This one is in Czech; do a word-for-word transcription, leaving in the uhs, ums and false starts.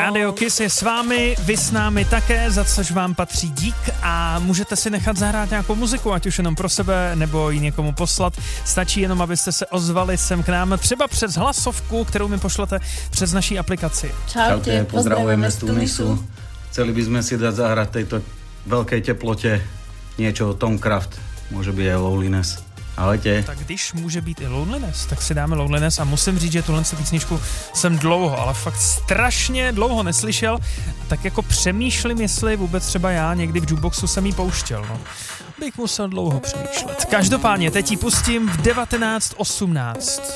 Rádio Kiss je s vámi, vy s námi také, za což vám patří dík a můžete si nechat zahrát nějakou muziku, ať už jenom pro sebe, nebo ji někomu poslat. Stačí jenom, abyste se ozvali sem k nám, třeba přes hlasovku, kterou mi pošlete přes naší aplikaci. Čaute, pozdravujeme z Tunisu. Chceli by sme si dať zahrať tejto veľkej teplote niečo Tom Craft, môže byť aj Loneliness. Ahojte. Tak když může být i Loneliness, tak si dáme Loneliness a musím říct, že tuhle písničku jsem dlouho, ale fakt strašně dlouho neslyšel, tak jako přemýšlím, jestli vůbec třeba já někdy v jukeboxu jsem jí pouštěl, no. Bych musel dlouho přemýšlet. Každopádně teď ji pustím v devatenáct osmnáct.